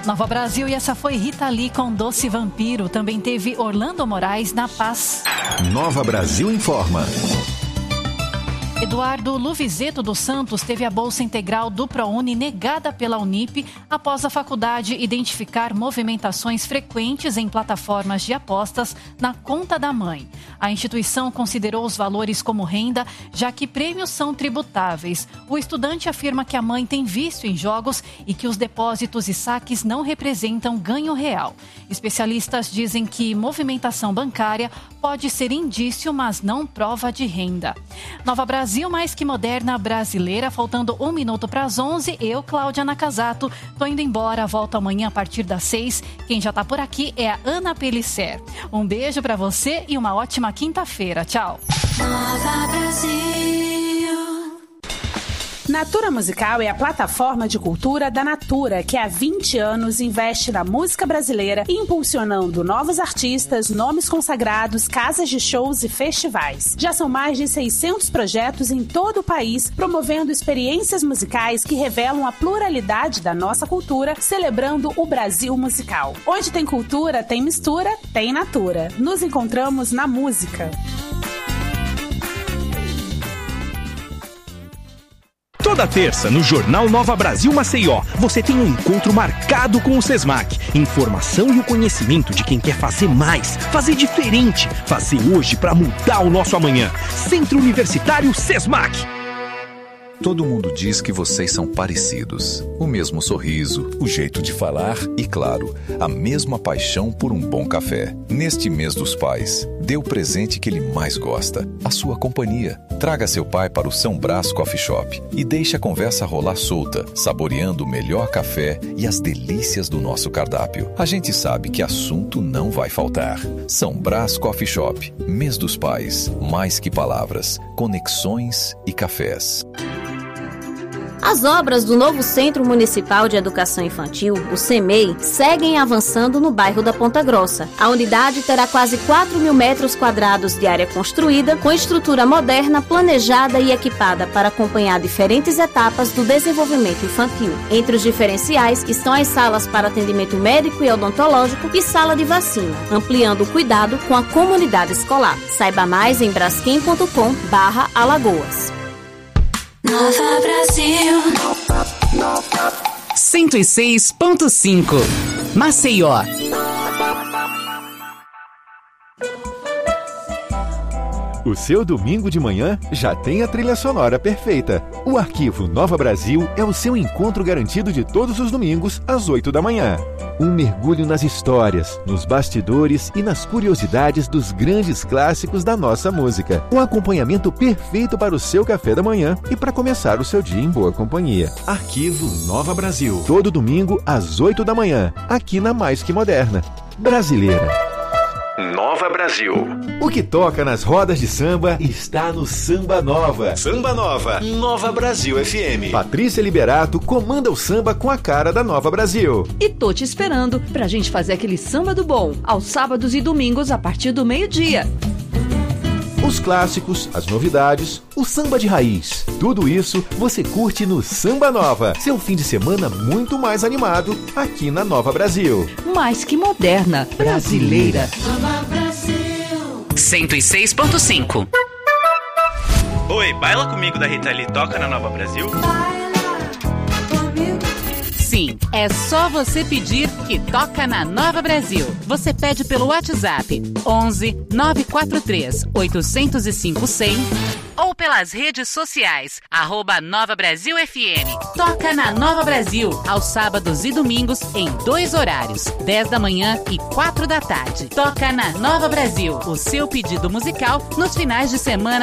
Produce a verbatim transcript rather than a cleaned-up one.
Nova Brasil, e essa foi Rita Lee com Doce Vampiro. Também teve Orlando Moraes, Na Paz. Nova Brasil informa. Eduardo Luvizeto dos Santos teve a bolsa integral do ProUni negada pela Unip após a faculdade identificar movimentações frequentes em plataformas de apostas na conta da mãe. A instituição considerou os valores como renda, já que prêmios são tributáveis. O estudante afirma que a mãe tem vício em jogos e que os depósitos e saques não representam ganho real. Especialistas dizem que movimentação bancária pode ser indício, mas não prova de renda. Nova Brasil Brasil mais que moderna brasileira, faltando um minuto para as onze, eu, Cláudia Nakazato, tô indo embora, volto amanhã a partir das seis. Quem já tá por aqui é a Ana Pelisser. Um beijo para você e uma ótima quinta-feira. Tchau. Nova Brasil. Natura Musical é a plataforma de cultura da Natura, que há vinte anos investe na música brasileira, impulsionando novos artistas, nomes consagrados, casas de shows e festivais. Já são mais de seiscentos projetos em todo o país, promovendo experiências musicais que revelam a pluralidade da nossa cultura, celebrando o Brasil musical. Onde tem cultura, tem mistura, tem Natura. Nos encontramos na música. Toda terça, no Jornal Nova Brasil Maceió, você tem um encontro marcado com o SESMAC. Informação e o conhecimento de quem quer fazer mais, fazer diferente, fazer hoje para mudar o nosso amanhã. Centro Universitário SESMAC. Todo mundo diz que vocês são parecidos. O mesmo sorriso, o jeito de falar e, claro, a mesma paixão por um bom café. Neste mês dos pais, dê o presente que ele mais gosta, a sua companhia. Traga seu pai para o São Brás Coffee Shop e deixe a conversa rolar solta, saboreando o melhor café e as delícias do nosso cardápio. A gente sabe que assunto não vai faltar. São Brás Coffee Shop, mês dos pais, mais que palavras, conexões e cafés. As obras do novo Centro Municipal de Educação Infantil, o CEMEI, seguem avançando no bairro da Ponta Grossa. A unidade terá quase quatro mil metros quadrados de área construída, com estrutura moderna, planejada e equipada para acompanhar diferentes etapas do desenvolvimento infantil. Entre os diferenciais estão as salas para atendimento médico e odontológico e sala de vacina, ampliando o cuidado com a comunidade escolar. Saiba mais em braskem ponto com barra Alagoas. Nova Brasil. cento e seis ponto cinco. Maceió. O seu domingo de manhã já tem a trilha sonora perfeita. O Arquivo Nova Brasil é o seu encontro garantido de todos os domingos, às oito da manhã. Um mergulho nas histórias, nos bastidores e nas curiosidades dos grandes clássicos da nossa música. Um acompanhamento perfeito para o seu café da manhã e para começar o seu dia em boa companhia. Arquivo Nova Brasil. Todo domingo, às oito da manhã, aqui na Mais Que Moderna. Brasileira. Nova Brasil. O que toca nas rodas de samba está no Samba Nova. Samba Nova, Nova Brasil F M. Patrícia Liberato comanda o samba com a cara da Nova Brasil. E tô te esperando pra gente fazer aquele samba do bom, aos sábados e domingos a partir do meio-dia. Os clássicos, as novidades, o samba de raiz. Tudo isso você curte no Samba Nova. Seu fim de semana muito mais animado aqui na Nova Brasil. Mais que moderna, brasileira. Nova Brasil. cento e seis ponto cinco. Oi, baila comigo da Rita Lee, toca na Nova Brasil? Sim, é só você pedir que toca na Nova Brasil. Você pede pelo WhatsApp onze nove quatro três oito zero cinco cem ou pelas redes sociais, arroba Nova Brasil F M. Toca na Nova Brasil, aos sábados e domingos, em dois horários, dez da manhã e quatro da tarde. Toca na Nova Brasil, o seu pedido musical nos finais de semana